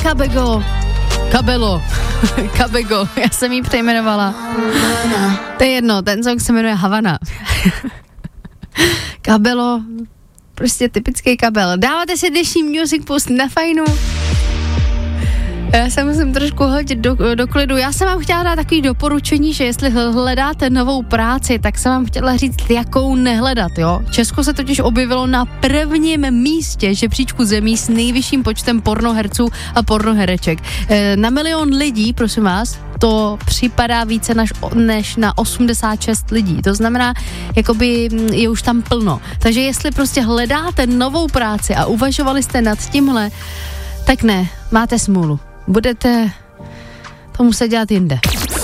Kabego, já jsem jí přejmenovala. To je jedno, ten song se jmenuje Havana. Kabelo, prostě typický kabel. Dáváte si dnešní Music Post na fajnu? Já se musím trošku hodit do klidu. Já jsem vám chtěla dát takový doporučení, že jestli hledáte novou práci, tak jsem vám chtěla říct, jakou nehledat, jo. Česko se totiž objevilo na prvním místě žebříčku zemí s nejvyšším počtem pornoherců a pornohereček. Na 1 milion lidí, prosím vás, to připadá více než na 86 lidí. To znamená, jakoby je už tam plno. Takže jestli prostě hledáte novou práci a uvažovali jste nad tímhle, tak ne, máte smůlu. Budete to muset dělat jinde.